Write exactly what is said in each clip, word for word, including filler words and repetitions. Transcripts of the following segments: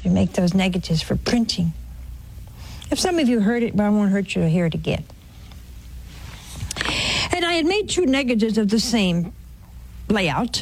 You make those negatives for printing. If some of you heard it, but I won't hurt you to hear it again. And I had made two negatives of the same layout.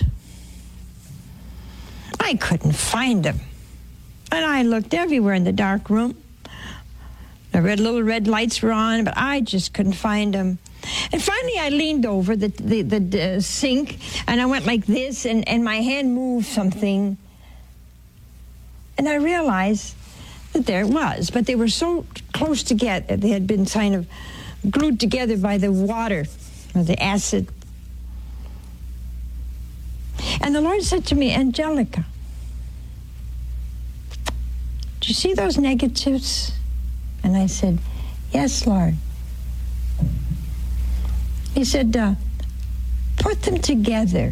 I couldn't find them. And I looked everywhere in the dark room. The red little red lights were on, but I just couldn't find them. And finally, I leaned over the the, the, the sink, and I went like this, and, and my hand moved something. And I realized that there it was, but they were so close together. They had been kind of glued together by the water or the acid. And the Lord said to me, Angelica, do you see those negatives? And I said, yes, Lord. He said, uh, put them together.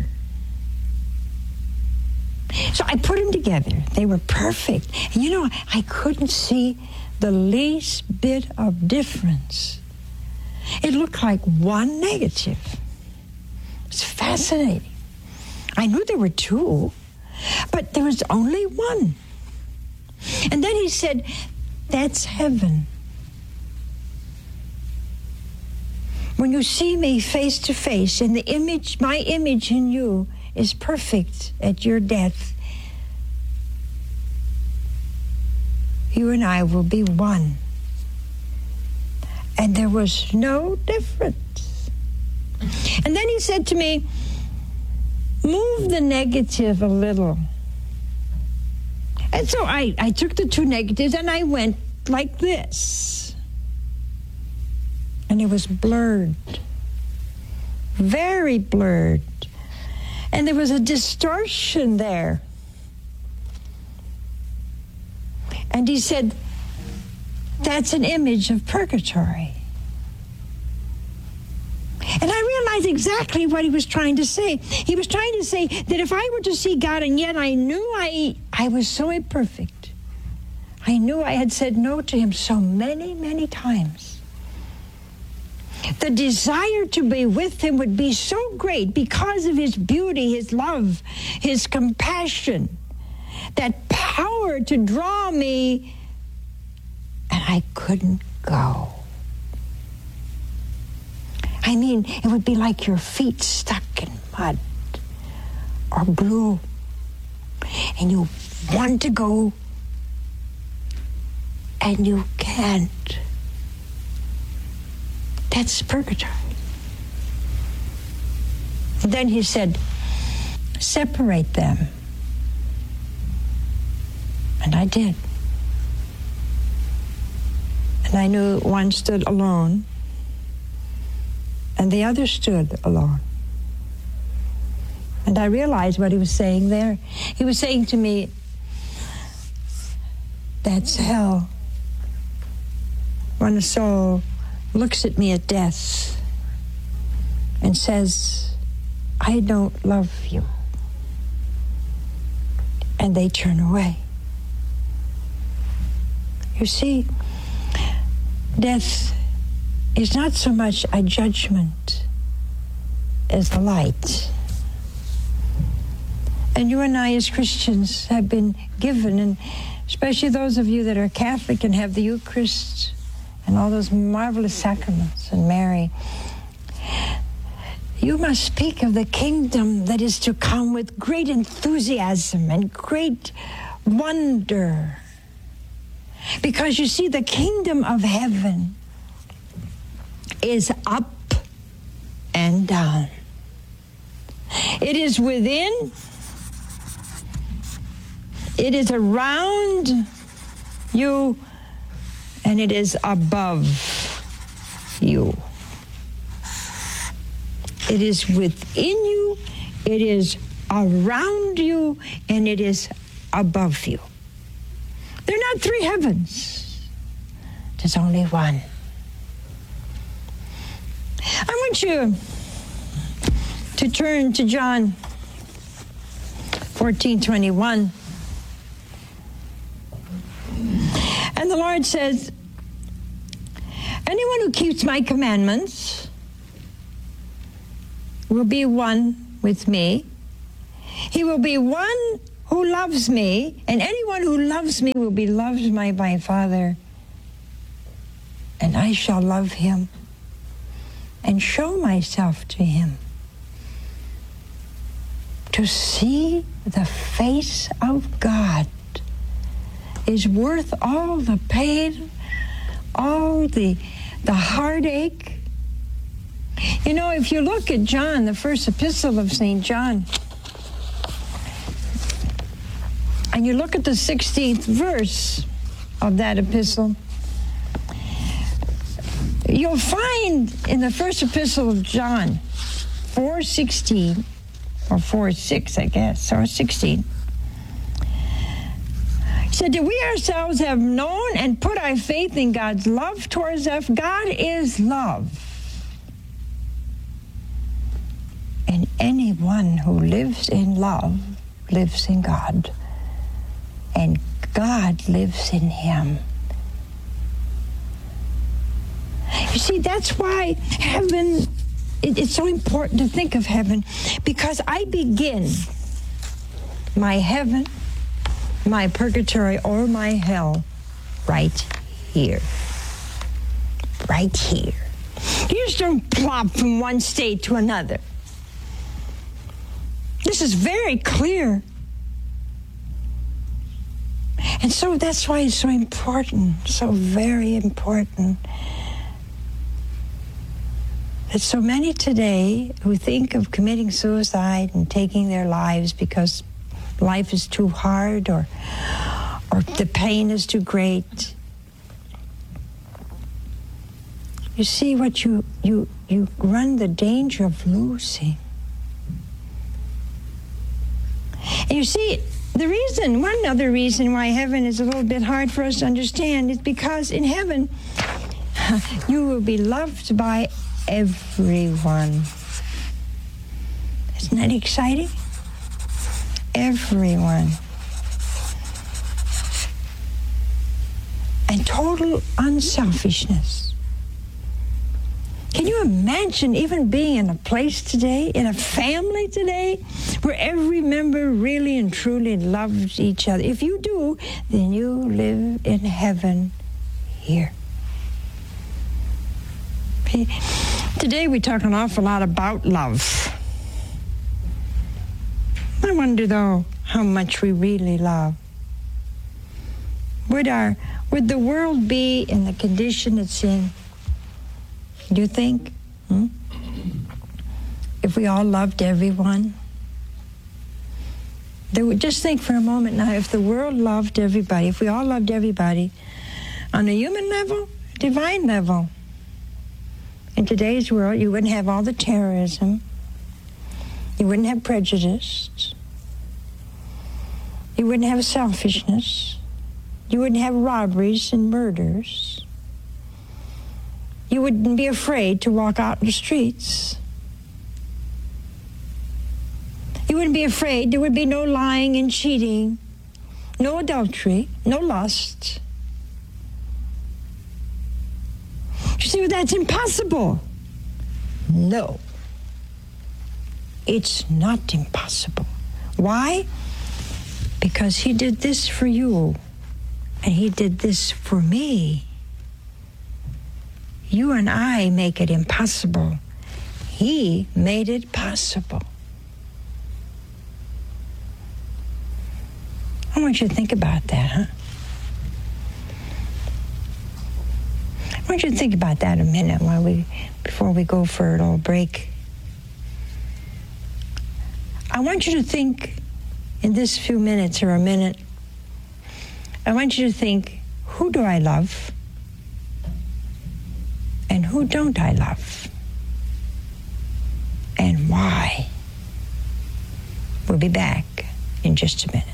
So I put them together. They were perfect. And you know, I couldn't see the least bit of difference. It looked like one negative. It's fascinating. I knew there were two, but there was only one. And then he said, that's heaven. When you see me face to face, and the image, my image in you is perfect at your death, you and I will be one. And there was no difference. And then he said to me, move the negative a little. And so I, I took the two negatives and I went like this. And it was blurred, very blurred. And there was a distortion there. And he said, that's an image of purgatory. And I realized exactly what he was trying to say. He was trying to say that if I were to see God, and yet I knew I, I was so imperfect, I knew I had said no to him so many, many times. The desire to be with him would be so great because of his beauty, his love, his compassion, that power to draw me, and I couldn't go. I mean, it would be like your feet stuck in mud or glue, and you want to go, and you can't. That's purgatory. And then he said, separate them. And I did. And I knew one stood alone, and the other stood alone. And I realized what he was saying there. He was saying to me, that's hell. When a soul looks at me at death and says, I don't love you, and they turn away. You see, death is not so much a judgment as a light. And you and I as Christians have been given, and especially those of you that are Catholic and have the Eucharist and all those marvelous sacraments and Mary, you must speak of the kingdom that is to come with great enthusiasm and great wonder. Because you see, the kingdom of heaven is up and down. It is within, it is around you, and it is above you. It is within you, it is around you, and it is above you. They're not three heavens. There's only one. I want you to turn to John fourteen twenty-one. And the Lord says, anyone who keeps my commandments will be one with me. He will be one who loves me, and anyone who loves me will be loved by my Father, and I shall love him and show myself to him. To see the face of God is worth all the pain, all the, the heartache. You know, if you look at John, the first epistle of Saint John, and you look at the sixteenth verse of that epistle, you'll find in the first epistle of John, four sixteen, or four six, I guess, or sixteen, he said that we ourselves have known and put our faith in God's love towards us. God is love. And anyone who lives in love lives in God. And God lives in him. You see, that's why heaven, it, it's so important to think of heaven, because I begin my heaven, my purgatory, or my hell right here. Right here. You just don't plop from one state to another. This is very clear. And so that's why it's so important, so very important, that so many today who think of committing suicide and taking their lives because life is too hard or or the pain is too great. You see what you you you run the danger of losing. And you see, the reason, one other reason why heaven is a little bit hard for us to understand is because in heaven, you will be loved by everyone. Isn't that exciting? Everyone. And total unselfishness. Can you imagine even being in a place today, in a family today, where every member really and truly loves each other? If you do, then you live in heaven here. Okay. Today we talk an awful lot about love. I wonder, though, how much we really love. Would our, would the world be in the condition it's in? Do you think? Hmm? If we all loved everyone? They would just think for a moment now, if the world loved everybody, if we all loved everybody, on a human level, divine level, in today's world, you wouldn't have all the terrorism. You wouldn't have prejudice. You wouldn't have selfishness. You wouldn't have robberies and murders. You wouldn't be afraid to walk out in the streets. You wouldn't be afraid. There would be no lying and cheating, no adultery, no lust. You see, that's impossible. No, it's not impossible. Why? Because he did this for you, and he did this for me. You and I make it impossible. He made it possible. I want you to think about that, huh? I want you to think about that a minute while we, before we go for a little break. I want you to think in this few minutes or a minute, I want you to think, who do I love? And who don't I love? And why? We'll be back in just a minute.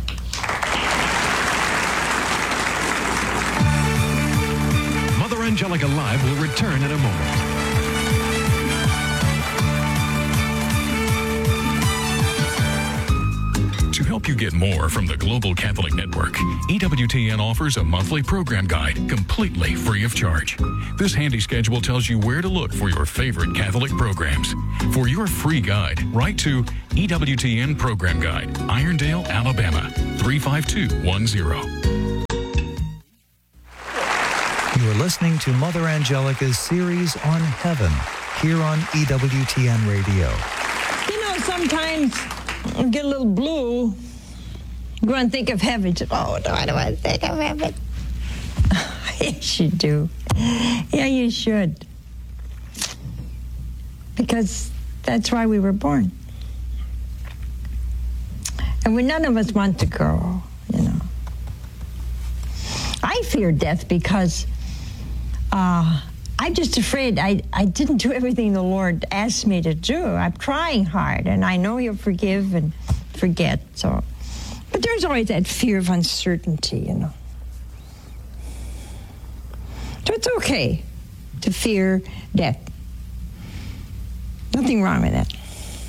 Mother Angelica Live will return in a moment. To help you get more from the Global Catholic Network, E W T N offers a monthly program guide completely free of charge. This handy schedule tells you where to look for your favorite Catholic programs. For your free guide, write to E W T N Program Guide, Irondale, Alabama, three five two one zero. You are listening to Mother Angelica's series on heaven here on E W T N Radio. You know, sometimes I get a little blue. Go and think of heaven. Oh, no, I don't want to think of heaven. Yes, you do. Yeah, you should. Because that's why we were born. And we none of us want to go, you know. I fear death because uh, I'm just afraid I, I didn't do everything the Lord asked me to do. I'm trying hard, and I know He'll forgive and forget. So, but there's always that fear of uncertainty, you know. So it's okay to fear death. Nothing wrong with that.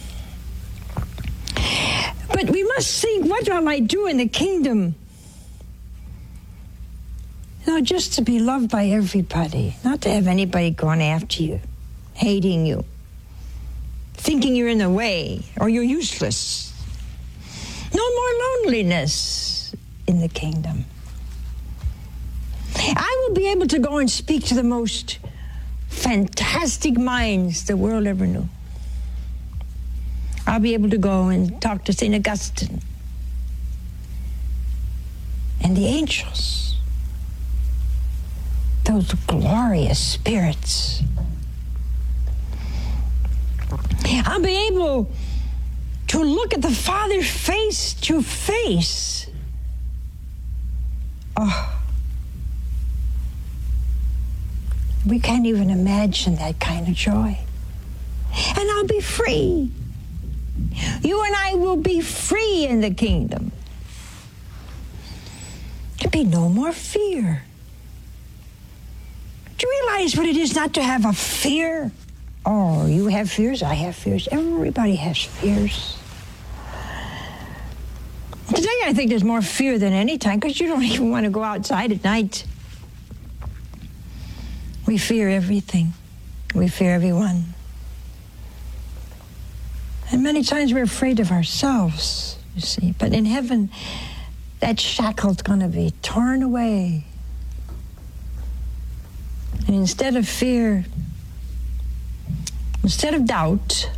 But we must think, what will I do in the kingdom? You know, just to be loved by everybody, not to have anybody going after you, hating you, thinking you're in the way or you're useless. No more loneliness in the kingdom. I will be able to go and speak to the most fantastic minds the world ever knew. I'll be able to go and talk to Saint Augustine and the angels, those glorious spirits. I'll be able to look at the Father face to face. Oh, we can't even imagine that kind of joy. And I'll be free. You and I will be free in the kingdom. There'll be no more fear. Do you realize what it is not to have a fear? Oh, you have fears, I have fears. Everybody has fears. Today I think there's more fear than any time because you don't even want to go outside at night. We fear everything. We fear everyone. And many times we're afraid of ourselves, you see. But in heaven, that shackle's going to be torn away. And instead of fear, instead of doubt,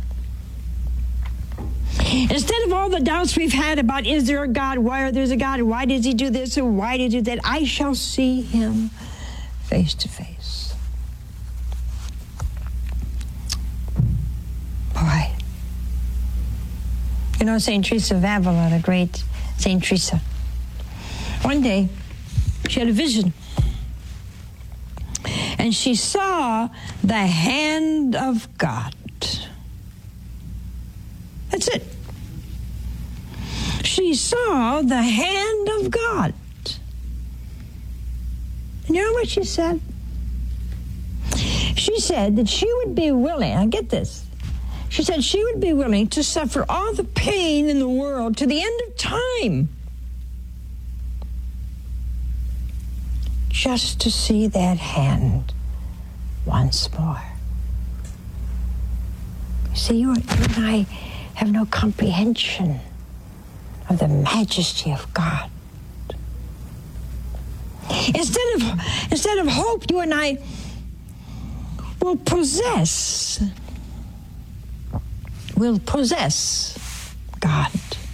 instead of all the doubts we've had about, is there a God? Why are there a God? Why does He do this? Or why did He do that? I shall see Him face to face. Boy. You know, Saint Teresa of Avila, the great Saint Teresa. One day, she had a vision. And she saw the hand of God. That's it. She saw the hand of God. And you know what she said? She said that she would be willing, now get this, she said she would be willing to suffer all the pain in the world to the end of time just to see that hand once more. You see, you, you and I have no comprehension of the majesty of God. Instead of, instead of hope, you and I will possess, will possess God.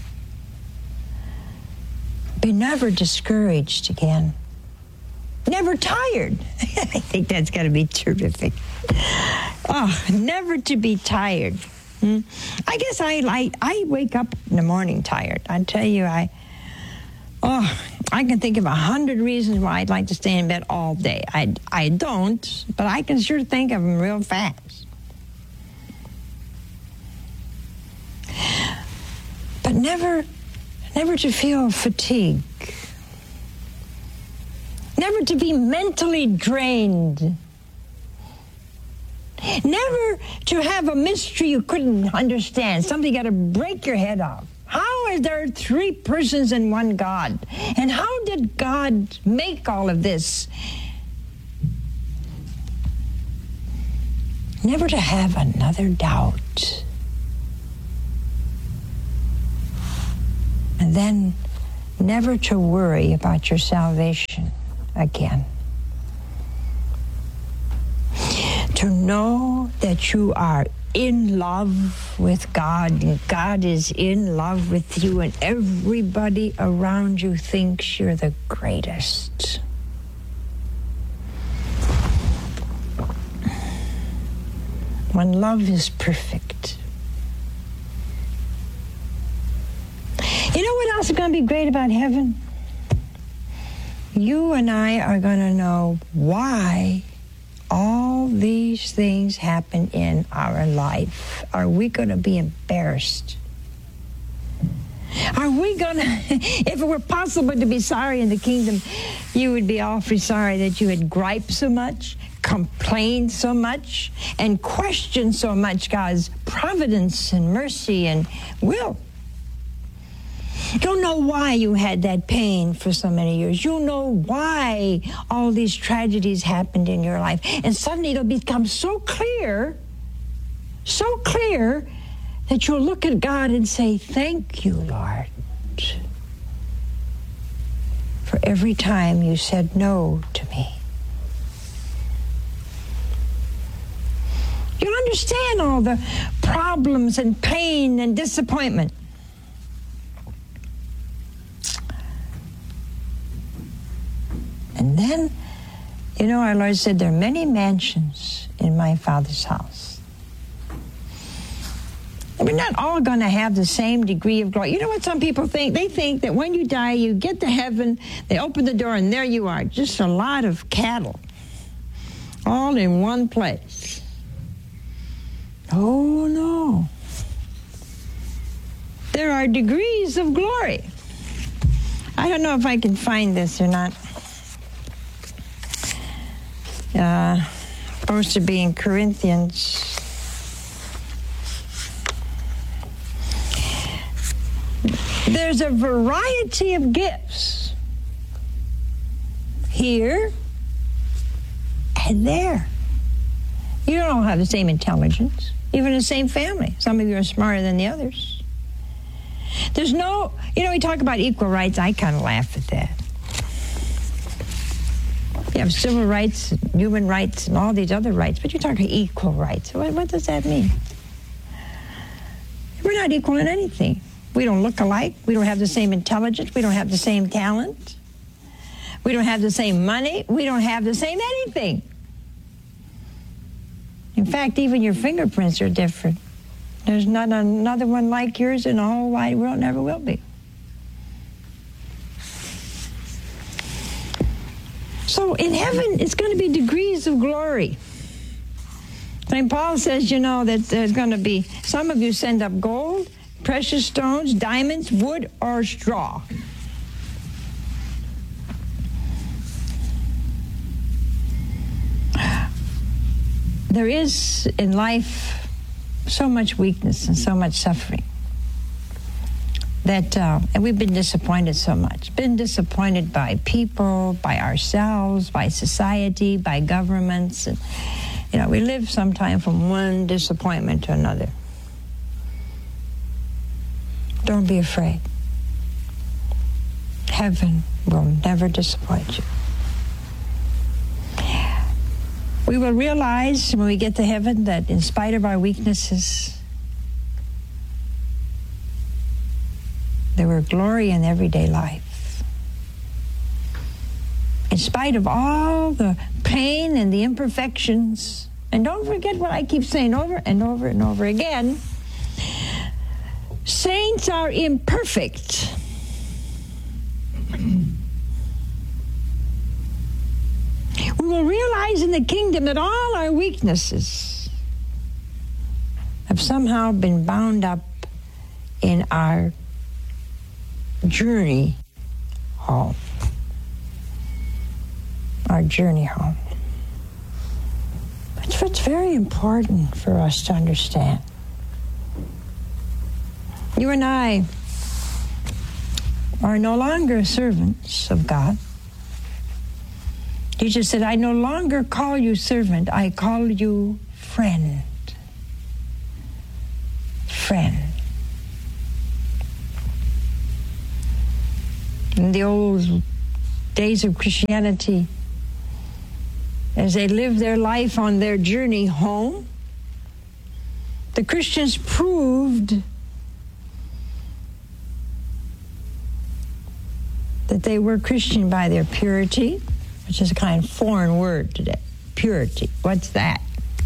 Be never discouraged again. Never tired. I think that's got to be terrific. Oh, never to be tired. Hmm? I guess I like, I wake up in the morning tired. I tell you, I, oh, I can think of a hundred reasons why I'd like to stay in bed all day. I, I don't, but I can sure think of them real fast. But never, never to feel fatigue. Never to be mentally drained. Never to have a mystery you couldn't understand, something you got to break your head off. How realize there are three persons in one God. And how did God make all of this? Never to have another doubt. And then never to worry about your salvation again. To know that you are in love with God, and God is in love with you, and everybody around you thinks you're the greatest. When love is perfect. You know what else is going to be great about heaven? You and I are going to know why all these things happen in our life. Are we going to be embarrassed? Are we going to, if it were possible to be sorry in the kingdom, you would be awfully sorry that you had griped so much, complained so much, and questioned so much God's providence and mercy and will. You don't know why you had that pain for so many years. You know why all these tragedies happened in your life. And suddenly it'll become so clear, so clear, that you'll look at God and say, thank you, Lord, for every time you said no to me. You understand all the problems and pain and disappointment. And then, you know, our Lord said, there are many mansions in my Father's house. And we're not all going to have the same degree of glory. You know what some people think? They think that when you die, you get to heaven, they open the door, and there you are, just a lot of cattle, all in one place. Oh, no. There are degrees of glory. I don't know if I can find this or not. Uh, supposed to be in Corinthians. There's a variety of gifts here and there. You don't all have the same intelligence, even in the same family. Some of you are smarter than the others. There's no, you know, we talk about equal rights. I kind of laugh at that. You have civil rights, human rights, and all these other rights, but you're talking equal rights. What, what does that mean? We're not equal in anything. We don't look alike. We don't have the same intelligence. We don't have the same talent. We don't have the same money. We don't have the same anything. In fact, even your fingerprints are different. There's not another one like yours in the whole wide world, never will be. So in heaven, it's going to be degrees of glory. Saint Paul says, you know, that there's going to be, some of you send up gold, precious stones, diamonds, wood, or straw. There is in life so much weakness and so much suffering that, uh, and we've been disappointed so much. Been disappointed by people, by ourselves, by society, by governments. And, you know, we live sometime from one disappointment to another. Don't be afraid. Heaven will never disappoint you. We will realize when we get to heaven that in spite of our weaknesses, there were glory in everyday life. In spite of all the pain and the imperfections, and don't forget what I keep saying over and over and over again, saints are imperfect. We will realize in the kingdom that all our weaknesses have somehow been bound up in our journey home. Our journey home. That's what's very important for us to understand. You and I are no longer servants of God. Jesus said, I no longer call you servant, I call you friend. Friend. In the old days of Christianity, as they lived their life on their journey home, the Christians proved that they were Christian by their purity, which is a kind of foreign word today. Purity. What's that?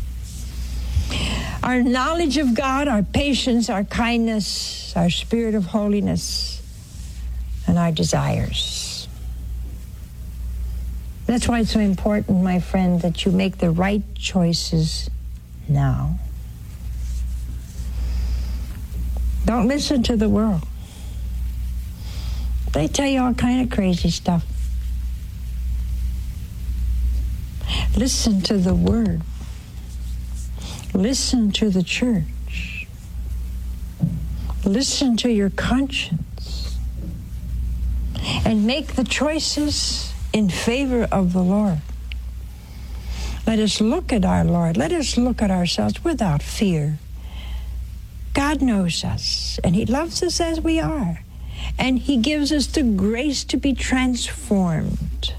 Our knowledge of God, our patience, our kindness, our spirit of holiness, and our desires. That's why it's so important, my friend, that you make the right choices now. Don't listen to the world. They tell you all kind of crazy stuff. Listen to the Word. Listen to the church. Listen to your conscience. And make the choices in favor of the Lord. Let us look at our Lord. Let us look at ourselves without fear. God knows us, and He loves us as we are. And He gives us the grace to be transformed.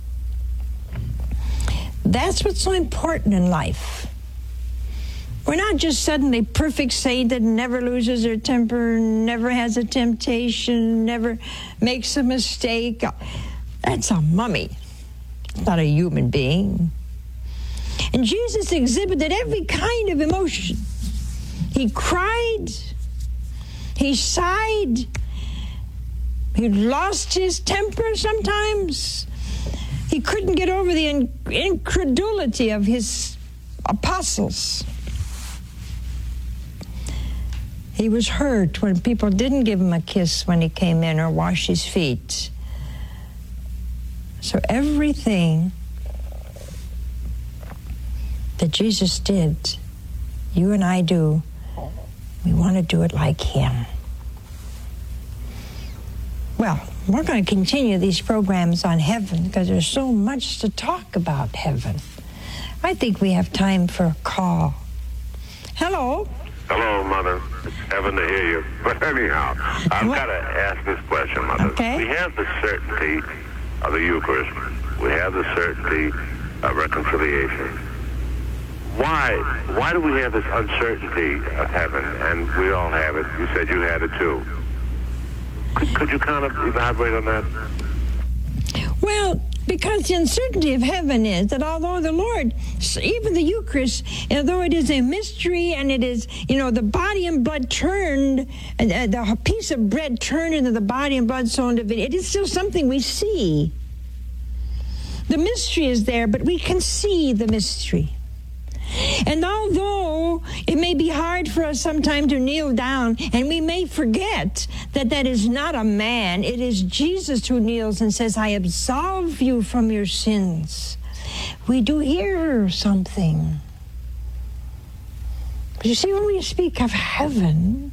That's what's so important in life. We're not just suddenly perfect saint that never loses their temper, never has a temptation, never makes a mistake. That's a mummy. It's not a human being. And Jesus exhibited every kind of emotion. He cried. He sighed. He lost his temper sometimes. He couldn't get over the in- incredulity of his apostles. He was hurt when people didn't give him a kiss when he came in or wash his feet. So everything that Jesus did, you and I do, we want to do it like Him. Well, we're going to continue these programs on heaven because there's so much to talk about heaven. I think we have time for a call. Hello. Hello, Mother. It's heaven to hear you. But anyhow, I've got to ask this question, Mother. Okay. We have the certainty of the Eucharist. We have the certainty of reconciliation. Why? Why do we have this uncertainty of heaven? And we all have it. You said you had it too. Could, could you kind of elaborate on that? Well, because the uncertainty of heaven is that although the Lord, even the Eucharist, although it is a mystery and it is, you know, the body and blood turned, and uh, the piece of bread turned into the body and blood so into it, it is still something we see. The mystery is there, but we can see the mystery. And although it may be hard for us sometimes to kneel down, and we may forget that that is not a man, it is Jesus who kneels and says, I absolve you from your sins. We do hear something. But you see, when we speak of heaven,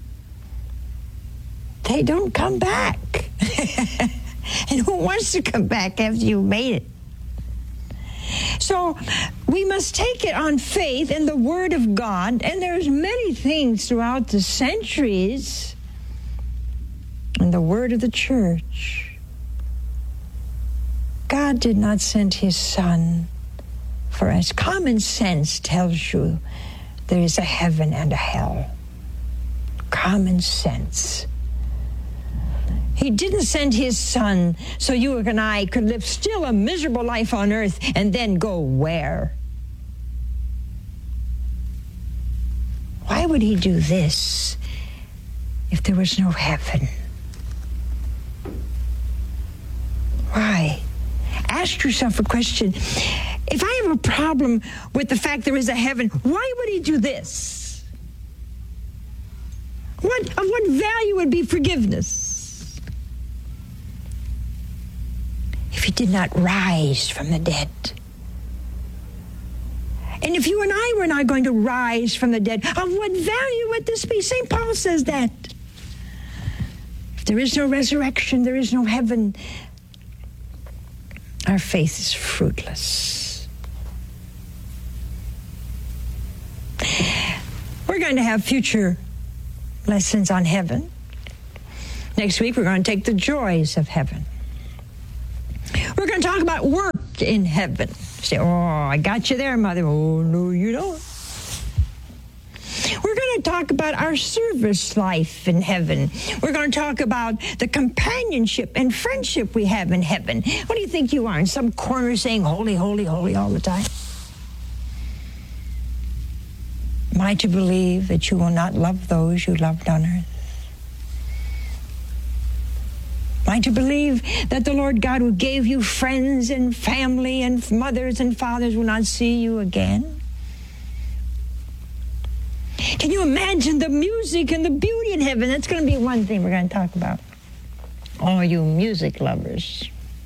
they don't come back. And who wants to come back after you've made it? So we must take it on faith in the Word of God, and there's many things throughout the centuries in the Word of the Church. God did not send His Son, for as common sense tells you, there is a heaven and a hell. Common sense. He didn't send His Son so you and I could live still a miserable life on earth and then go where? Why would He do this if there was no heaven? Why? Ask yourself a question. If I have a problem with the fact there is a heaven, why would He do this? What, of what value would be forgiveness? If He did not rise from the dead. And if you and I were not going to rise from the dead, of what value would this be? Saint Paul says that. If there is no resurrection, there is no heaven, our faith is fruitless. We're going to have future lessons on heaven. Next week, we're going to take the joys of heaven. We're going to talk about work in heaven. Say, oh, I got you there, Mother. Oh, no, you don't. We're going to talk about our service life in heaven. We're going to talk about the companionship and friendship we have in heaven. What do you think you are, in some corner saying, holy, holy, holy all the time? Am I to believe that you will not love those you loved on earth? Am I to believe that the Lord God who gave you friends and family and mothers and fathers will not see you again? Can you imagine the music and the beauty in heaven? That's going to be one thing we're going to talk about. All you music lovers.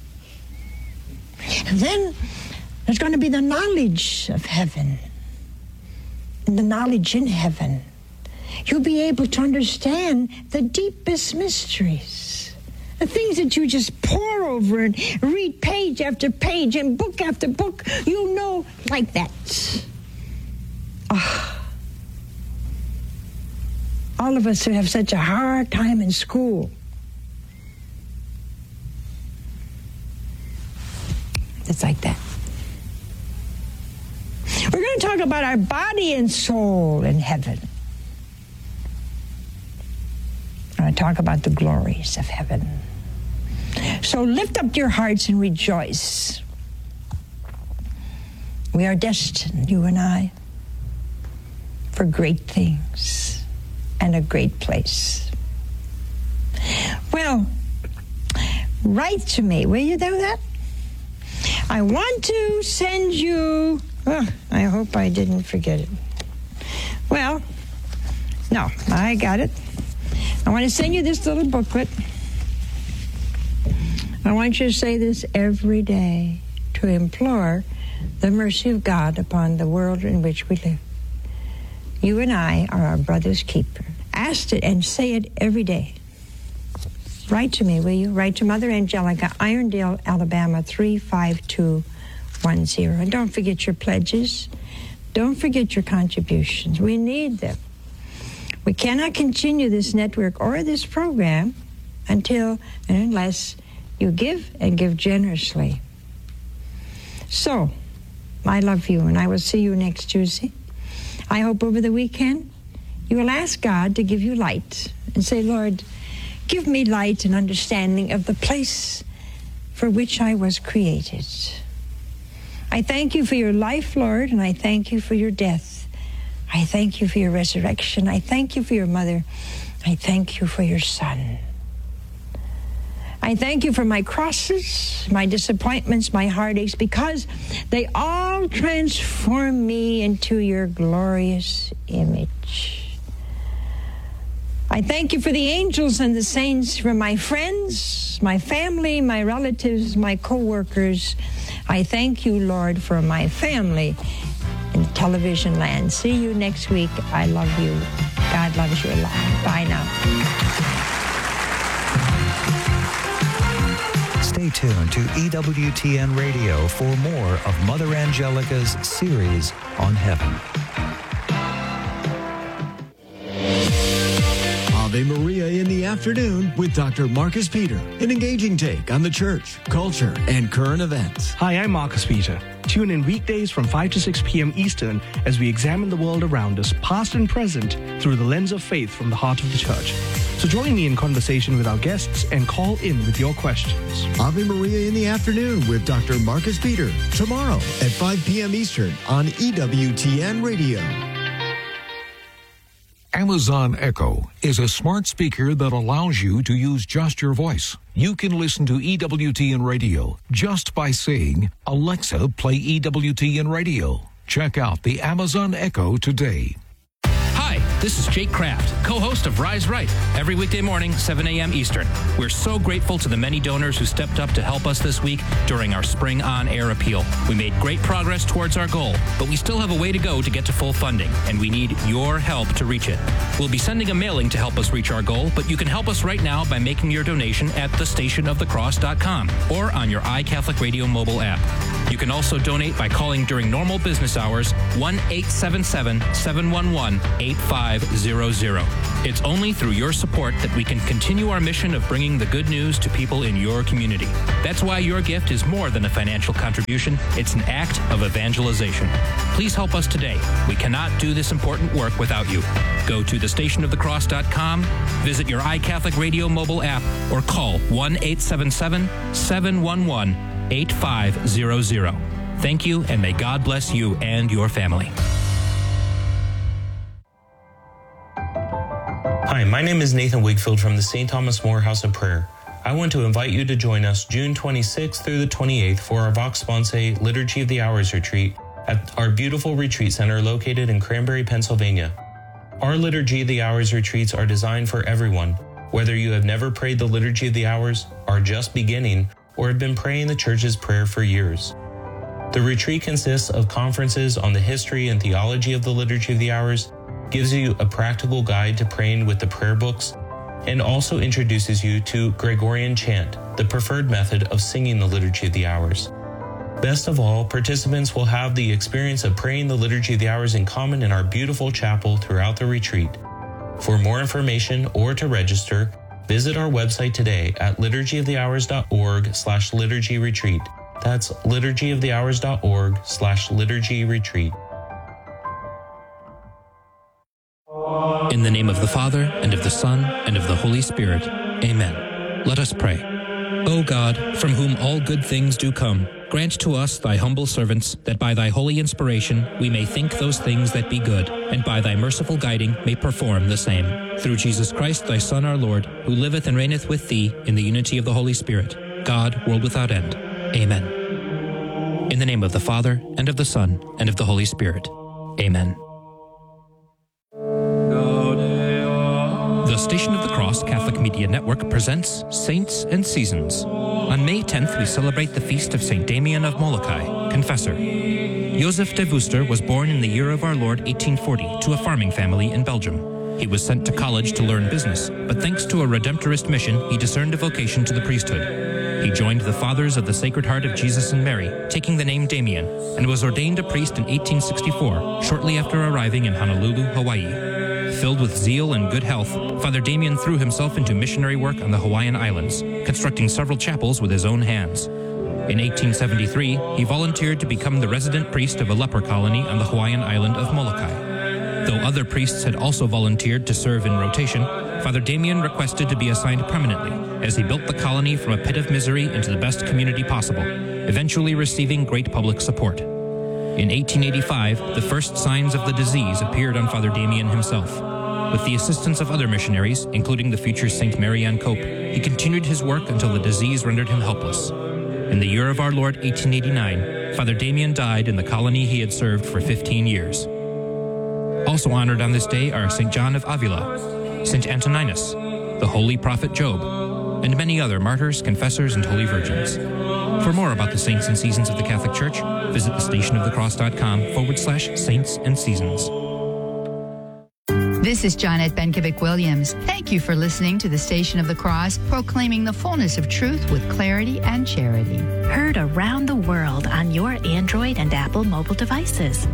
And then there's going to be the knowledge of heaven. And the knowledge in heaven. You'll be able to understand the deepest mysteries. The things that you just pour over and read page after page and book after book, you'll know like that. Oh. All of us who have such a hard time in school. It's like that. We're going to talk about our body and soul in heaven. We're going to talk about the glories of heaven. So lift up your hearts and rejoice. We are destined, you and I, for great things and a great place. Well, write to me, will you do that? I want to send you... Oh, I hope I didn't forget it. Well, no, I got it. I want to send you this little booklet. I want you to say this every day to implore the mercy of God upon the world in which we live. You and I are our brother's keeper. Ask it and say it every day. Write to me, will you? Write to Mother Angelica, Irondale, Alabama, three five two one zero. And don't forget your pledges. Don't forget your contributions. We need them. We cannot continue this network or this program until and unless you give and give generously. So, I love you, and I will see you next Tuesday. I hope over the weekend you will ask God to give you light and say, Lord, give me light and understanding of the place for which I was created. I thank you for your life, Lord, and I thank you for your death. I thank you for your resurrection. I thank you for your mother. I thank you for your son. I thank you for my crosses, my disappointments, my heartaches, because they all transform me into your glorious image. I thank you for the angels and the saints, for my friends, my family, my relatives, my co-workers. I thank you, Lord, for my family in television land. See you next week. I love you. God loves you a lot. Bye now. Stay tuned to E W T N Radio for more of Mother Angelica's series on heaven. Ave Maria in the afternoon with Doctor Marcus Peter. An engaging take on the church, culture, and current events. Hi, I'm Marcus Peter. Tune in weekdays from five to six p.m. Eastern as we examine the world around us, past and present, through the lens of faith from the heart of the church. So join me in conversation with our guests and call in with your questions. Ave Maria in the afternoon with Doctor Marcus Peter. Tomorrow at five p.m. Eastern on E W T N Radio. Amazon Echo is a smart speaker that allows you to use just your voice. You can listen to E W T N Radio just by saying, Alexa, play E W T N Radio. Check out the Amazon Echo today. Hi, This is Jake Kraft, co-host of Rise Right, every weekday morning, seven a.m. Eastern. We're so grateful to the many donors who stepped up to help us this week during our Spring On Air appeal. We made great progress towards our goal, but we still have a way to go to get to full funding, and we need your help to reach it. We'll be sending a mailing to help us reach our goal, but you can help us right now by making your donation at the station of the cross dot com or on your iCatholic Radio mobile app. You can also donate by calling during normal business hours, one eight seven seven, seven one one, eight five zero zero. It's only through your support that we can continue our mission of bringing the good news to people in your community. That's why your gift is more than a financial contribution. It's an act of evangelization. Please help us today. We cannot do this important work without you. Go to the station of the cross dot com, visit your iCatholic Radio mobile app, or call one eight seven seven, seven one one, eight five zero zero. Thank you, and may God bless you and your family. Hi, my name is Nathan Wakefield from the Saint Thomas More House of Prayer. I want to invite you to join us June twenty-sixth through the twenty-eighth for our Vox Sponsae Liturgy of the Hours retreat at our beautiful retreat center located in Cranberry, Pennsylvania. Our Liturgy of the Hours retreats are designed for everyone, whether you have never prayed the Liturgy of the Hours, are just beginning, or have been praying the Church's prayer for years. The retreat consists of conferences on the history and theology of the Liturgy of the Hours, gives you a practical guide to praying with the prayer books, and also introduces you to Gregorian chant, the preferred method of singing the Liturgy of the Hours. Best of all, participants will have the experience of praying the Liturgy of the Hours in common in our beautiful chapel throughout the retreat. For more information or to register, visit our website today at liturgy of the hours dot org slash liturgy retreat. That's liturgy of the hours dot org slash liturgy retreat. In the name of the Father, and of the Son, and of the Holy Spirit. Amen. Let us pray. O God, from whom all good things do come, grant to us, thy humble servants, that by thy holy inspiration we may think those things that be good, and by thy merciful guiding may perform the same. Through Jesus Christ, thy Son, our Lord, who liveth and reigneth with thee in the unity of the Holy Spirit, God, world without end. Amen. In the name of the Father, and of the Son, and of the Holy Spirit. Amen. The Station of the Cross Catholic Media Network presents Saints and Seasons. On May tenth, we celebrate the feast of Saint Damian of Molokai, Confessor. Joseph de Veuster was born in the year of our Lord eighteen forty to a farming family in Belgium. He was sent to college to learn business, but thanks to a Redemptorist mission, he discerned a vocation to the priesthood. He joined the Fathers of the Sacred Heart of Jesus and Mary, taking the name Damian, and was ordained a priest in eighteen sixty-four, shortly after arriving in Honolulu, Hawaii. Filled with zeal and good health, Father Damian threw himself into missionary work on the Hawaiian Islands, constructing several chapels with his own hands. In eighteen seventy-three, he volunteered to become the resident priest of a leper colony on the Hawaiian island of Molokai. Though other priests had also volunteered to serve in rotation, Father Damian requested to be assigned permanently, as he built the colony from a pit of misery into the best community possible, eventually receiving great public support. In eighteen eighty-five, the first signs of the disease appeared on Father Damian himself. With the assistance of other missionaries, including the future Saint Marianne Cope, he continued his work until the disease rendered him helpless. In the year of our Lord eighteen eighty-nine, Father Damian died in the colony he had served for fifteen years. Also honored on this day are Saint John of Avila, Saint Antoninus, the holy prophet Job, and many other martyrs, confessors, and holy virgins. For more about the saints and seasons of the Catholic Church, visit the station of the cross dot com forward slash saints and seasons. This is Janet Benkovic-Williams. Thank you for listening to the Station of the Cross, proclaiming the fullness of truth with clarity and charity. Heard around the world on your Android and Apple mobile devices.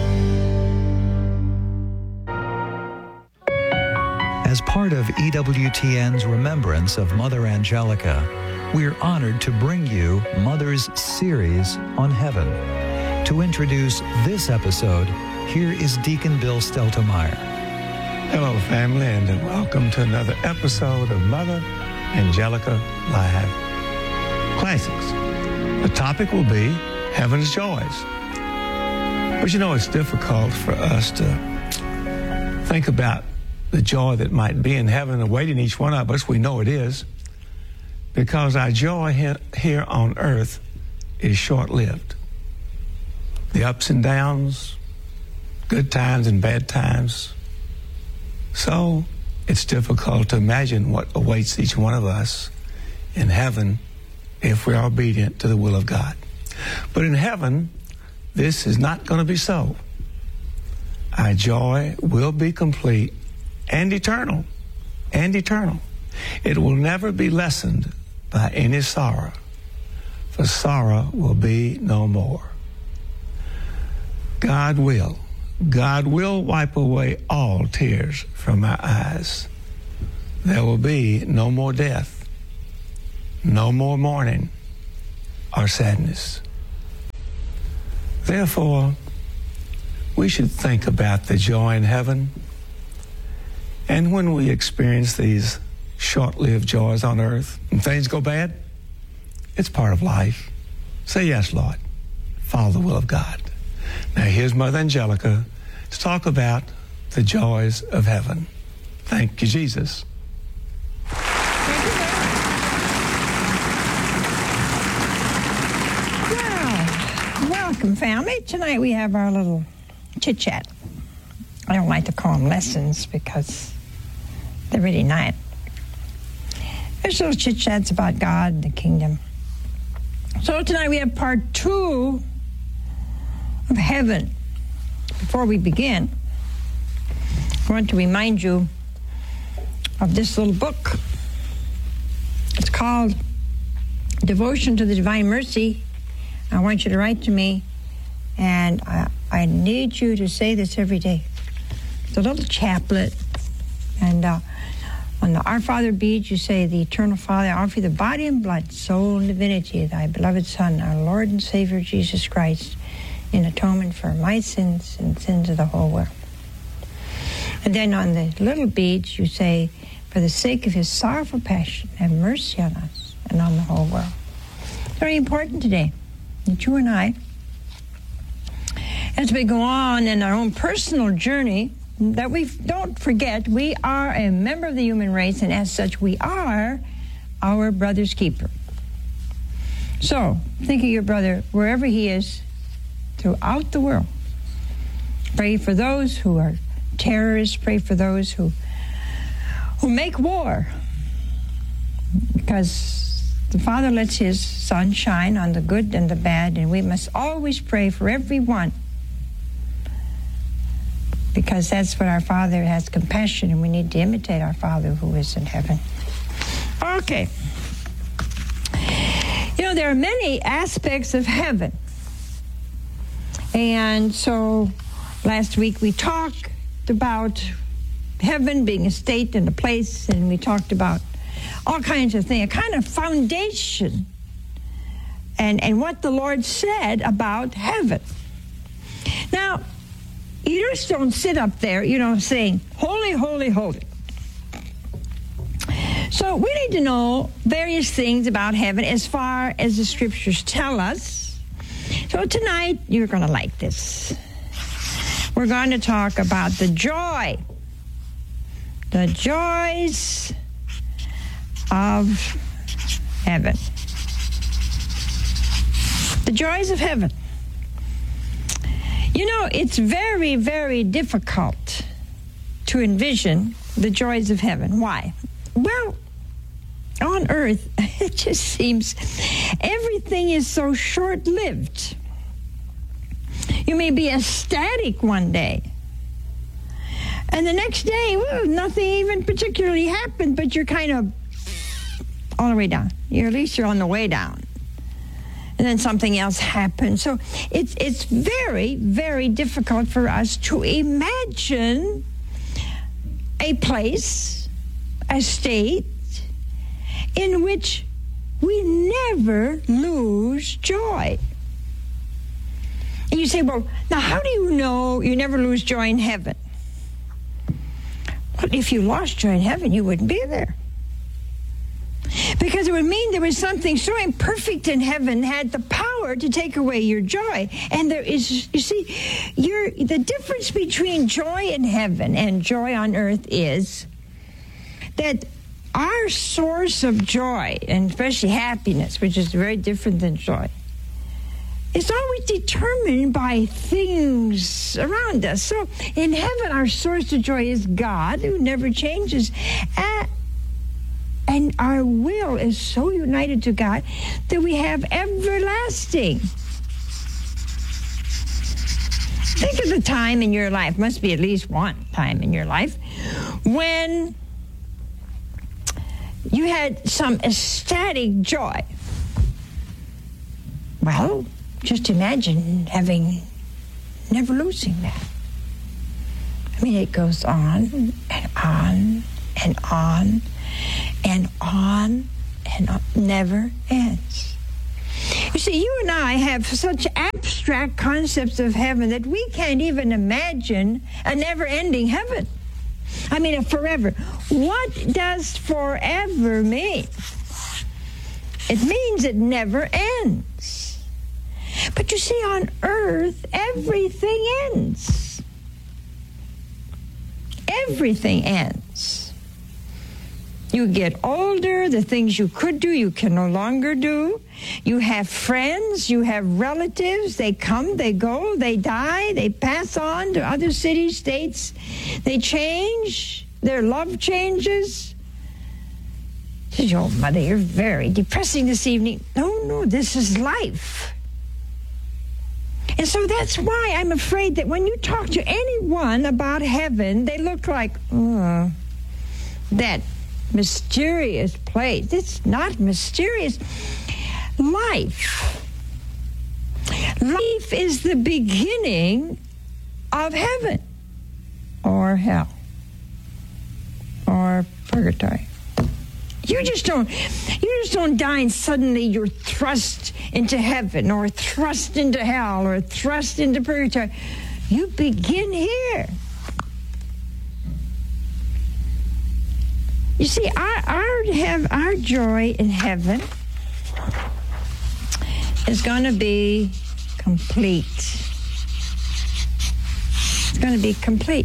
As part of E W T N's remembrance of Mother Angelica, we're honored to bring you Mother's series on heaven. To introduce this episode, here is Deacon Bill Steltemeyer. Hello, family, and welcome to another episode of Mother Angelica Live Classics. The topic will be Heaven's Joys. But you know, it's difficult for us to think about the joy that might be in heaven awaiting each one of us. We know it is, because our joy here on earth is short-lived. The ups and downs, good times and bad times, So it's difficult to imagine what awaits each one of us in heaven if we are obedient to the will of God. But in heaven, this is not going to be so. Our joy will be complete and eternal, and eternal. It will never be lessened by any sorrow, for sorrow will be no more. God will. God will wipe away all tears from our eyes. There will be no more death, no more mourning or sadness. Therefore, we should think about the joy in heaven. And when we experience these short-lived joys on earth and things go bad, it's part of life. Say yes, Lord. Follow the will of God. Now here's Mother Angelica to talk about the joys of heaven. Thank you, Jesus. Well, welcome, family. Tonight we have our little chit-chat. I don't like to call them lessons because they're really not. There's little chit-chats about God and the kingdom. So tonight we have part two of heaven. Before we begin, I want to remind you of this little book. It's called Devotion to the Divine Mercy. I want you to write to me, and I, I need you to say this every day. It's a little chaplet, and uh, on the Our Father beads, you say, the Eternal Father, I offer you the body and blood, soul and divinity of thy beloved Son, our Lord and Savior, Jesus Christ, in atonement for my sins and sins of the whole world. And then on the little beads, you say, for the sake of his sorrowful passion, have mercy on us and on the whole world. It's very important today that you and I, as we go on in our own personal journey, that we don't forget we are a member of the human race, and as such, we are our brother's keeper. So, think of your brother wherever he is throughout the world. Pray for those who are terrorists. Pray for those who who make war, because the Father lets his sun shine on the good and the bad, and we must always pray for everyone, because that's what our Father has compassion, and we need to imitate our Father who is in heaven. Okay. You know, there are many aspects of heaven. And so last week we talked about heaven being a state and a place, and we talked about all kinds of things, a kind of foundation, and, and what the Lord said about heaven. Now, you just don't sit up there, you know, saying, holy, holy, holy. So we need to know various things about heaven as far as the scriptures tell us. So tonight, you're going to like this. We're going to talk about the joy, the joys of heaven. The joys of heaven. You know, it's very, very difficult to envision the joys of heaven. Why? Well, on earth, it just seems everything is so short-lived. You may be ecstatic one day, and the next day, well, nothing even particularly happened, but you're kind of all the way down. You're, at least you're on the way down. And then something else happens. So it's it's very, very difficult for us to imagine a place, a state, in which we never lose joy. And you say, well, now how do you know you never lose joy in heaven? Well, if you lost joy in heaven, you wouldn't be there. Because it would mean there was something so imperfect in heaven had the power to take away your joy. And there is, you see, you're, the difference between joy in heaven and joy on earth is that our source of joy, and especially happiness, which is very different than joy, is always determined by things around us. So in heaven, our source of joy is God, who never changes. Uh, and our will is so united to God that we have everlasting. Think of the time in your life, must be at least one time in your life, when you had some ecstatic joy. Well, just imagine having, never losing that. I mean, it goes on and on and on and on and on, never ends. You see, you and I have such abstract concepts of heaven that we can't even imagine a never-ending heaven. I mean, a forever. What does forever mean? It means it never ends. But you see, on earth, everything ends. Everything ends. You get older, the things you could do, you can no longer do. You have friends, you have relatives, they come, they go, they die, they pass on to other cities, states. They change, their love changes. Says, oh, Mother, you're very depressing this evening. No, no, this is life. And so that's why I'm afraid that when you talk to anyone about heaven, they look like, oh, that mysterious place. It's not mysterious. Life. Life is the beginning of heaven or hell or purgatory. You just don't you just don't die and suddenly you're thrust into heaven or thrust into hell or thrust into purgatory. You begin here. You see, our our have our joy in heaven is going to be complete. It's going to be complete.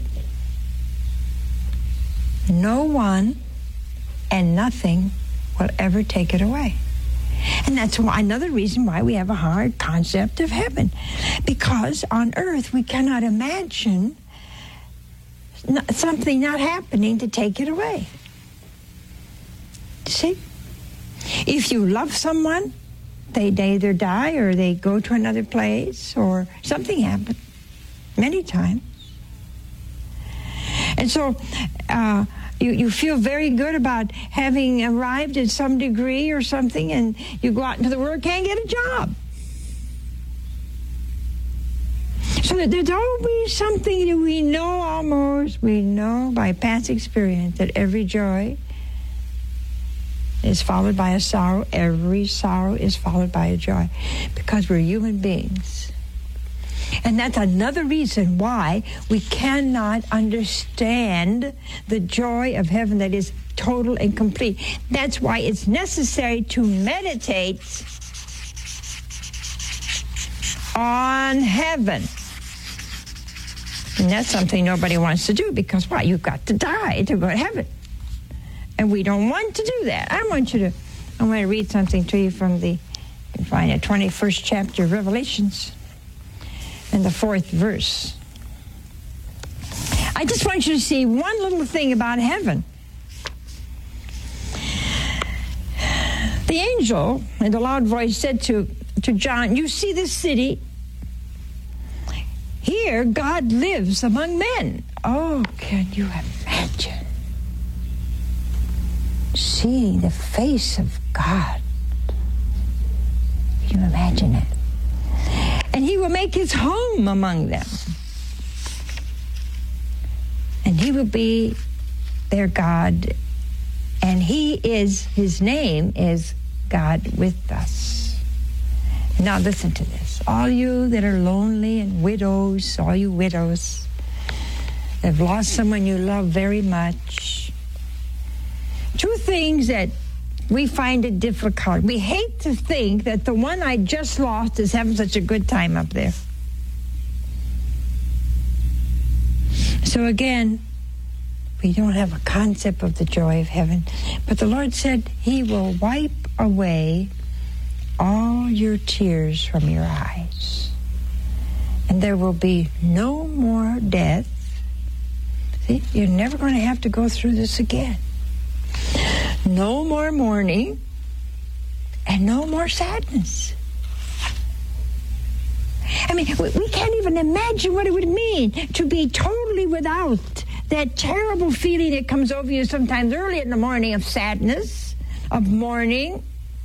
No one and nothing will ever take it away. And that's why, another reason why we have a hard concept of heaven. Because on earth we cannot imagine something not happening to take it away. See? If you love someone, they either die or they go to another place or something happens many times. And so uh, you, you feel very good about having arrived at some degree or something, and you go out into the world, can't get a job. So that there's always something that we know almost, we know by past experience that every joy is followed by a sorrow. Every sorrow is followed by a joy because we're human beings. And that's another reason why we cannot understand the joy of heaven that is total and complete. That's why it's necessary to meditate on heaven. And that's something nobody wants to do because, why? You've got to die to go to heaven. And we don't want to do that. I want you to, I want to read something to you from the, you can find it, twenty-first chapter of Revelations, and the fourth verse. I just want you to see one little thing about heaven. The angel, in a loud voice, said to, to John, you see this city? Here God lives among men. Oh, can you imagine? Seeing the face of God. Can you imagine it? And he will make his home among them. And he will be their God. And he is, his name is God with us. Now listen to this. All you that are lonely and widows, all you widows that have lost someone you love very much, two things that we find it difficult. We hate to think that the one I just lost is having such a good time up there. So again, we don't have a concept of the joy of heaven. But the Lord said he will wipe away all your tears from your eyes. And there will be no more death. See, you're never going to have to go through this again. No more mourning and no more sadness. I mean, we can't even imagine what it would mean to be totally without that terrible feeling that comes over you sometimes early in the morning of sadness, of mourning,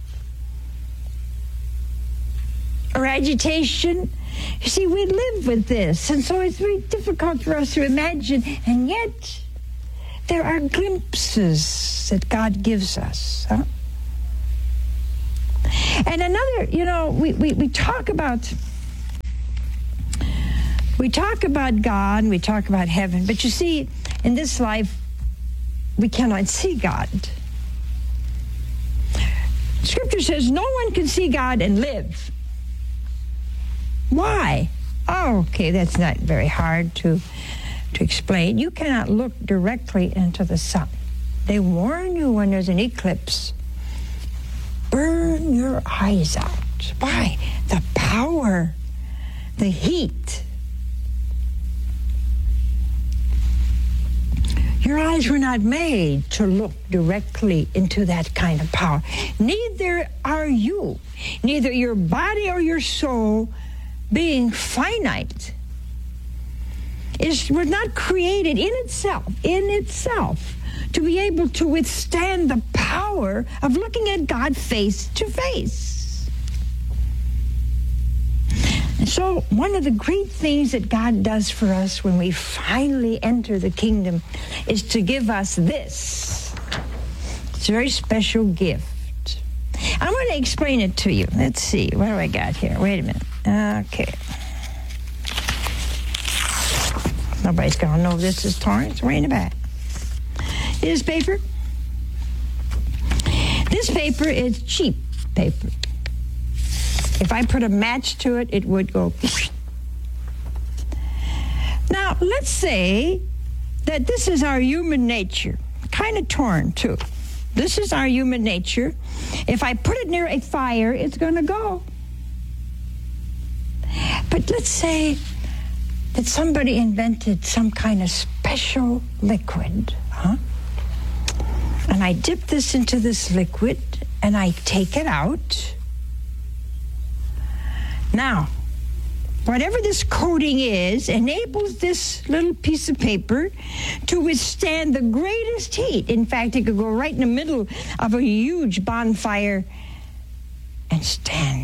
or agitation. You see, we live with this, and so it's very difficult for us to imagine, and yet there are glimpses that God gives us. Huh? And another, you know, we, we, we talk about we talk about God, we talk about heaven, but you see, in this life, we cannot see God. Scripture says no one can see God and live. Why? Oh, okay, that's not very hard to, to explain. You cannot look directly into the sun. They warn you when there's an eclipse. Burn your eyes out. Why? The power, the heat. Your eyes were not made to look directly into that kind of power. Neither are you. Neither your body or your soul, being finite, is was not created in itself, in itself, to be able to withstand the power of looking at God face to face. And so one of the great things that God does for us when we finally enter the kingdom is to give us this. It's a very special gift. I want to explain it to you. Let's see. What do I got here? Wait a minute. Okay. Nobody's going to know this is torn. It's way in the back. This paper. This paper is cheap paper. If I put a match to it, it would go. Now, let's say that this is our human nature. Kind of torn, too. This is our human nature. If I put it near a fire, it's going to go. But let's say that somebody invented some kind of special liquid, huh? And I dip this into this liquid, and I take it out. Now, whatever this coating is enables this little piece of paper to withstand the greatest heat. In fact, it could go right in the middle of a huge bonfire and stand.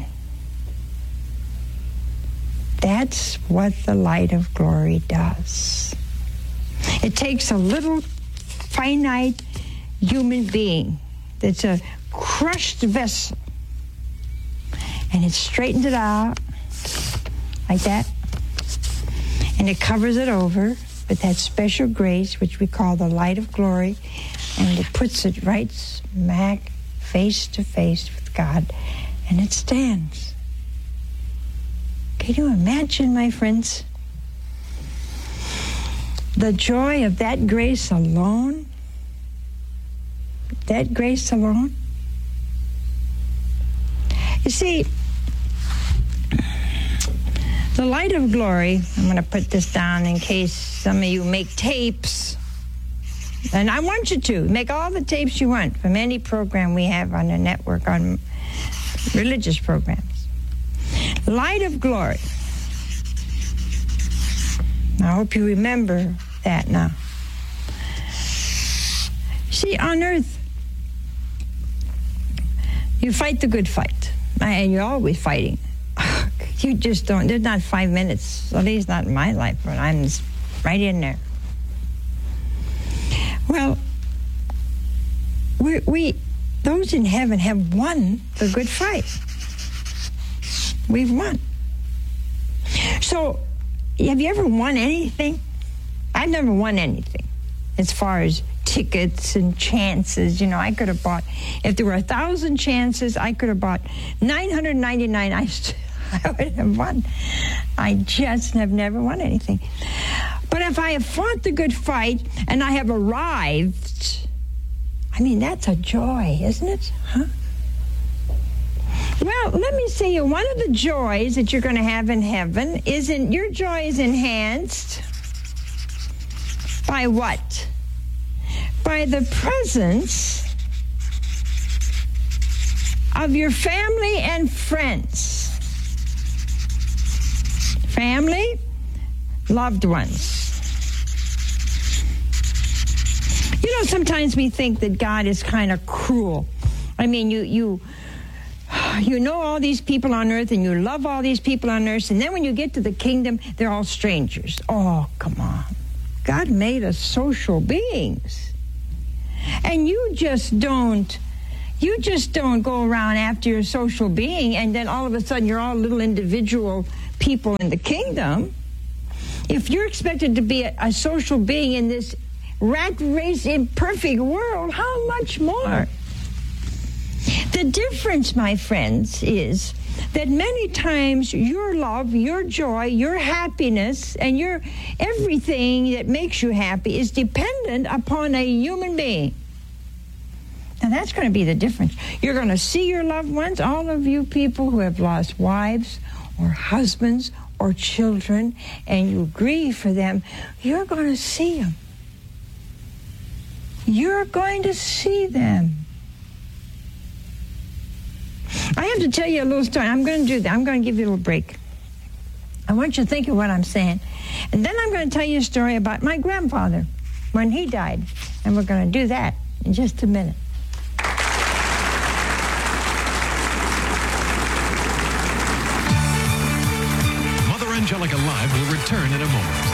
That's what the light of glory does. It takes a little finite human being that's a crushed vessel, and it straightens it out like that, and it covers it over with that special grace, which we call the light of glory, and it puts it right smack face to face with God, and it stands. Can you imagine, my friends, the joy of that grace alone? That grace alone? You see, the light of glory, I'm going to put this down in case some of you make tapes. And I want you to make all the tapes you want from any program we have on the network, on religious programs. Light of glory. I hope you remember that now. See, on earth, you fight the good fight. And you're always fighting. You just don't, there's not five minutes, at least not in my life, when I'm right in there. Well, we, we, those in heaven have won the good fight. We've won. So, have you ever won anything? I've never won anything as far as tickets and chances. You know, I could have bought, if there were a thousand chances, I could have bought nine hundred ninety-nine. I, I would have won. I just have never won anything. But if I have fought the good fight and I have arrived, I mean, that's a joy, isn't it? Huh? Well, let me say you, one of the joys that you're going to have in heaven is in, your joy is enhanced by what? By the presence of your family and friends. Family, loved ones. You know, sometimes we think that God is kind of cruel. I mean, you you you know all these people on earth and you love all these people on earth, and then when you get to the kingdom, they're all strangers. Oh, come on. God made us social beings. And you just don't, you just don't go around after you're a social being and then all of a sudden you're all little individual people in the kingdom. If you're expected to be a, a social being in this rat race imperfect world, how much more? The difference, my friends, is that many times your love, your joy, your happiness, and your everything that makes you happy is dependent upon a human being. Now, that's going to be the difference. You're going to see your loved ones, all of you people who have lost wives or husbands or children, and you grieve for them, you're going to see them. You're going to see them. I have to tell you a little story. I'm going to do that. I'm going to give you a little break. I want you to think of what I'm saying. And then I'm going to tell you a story about my grandfather when he died. And we're going to do that in just a minute. Mother Angelica Live will return in a moment.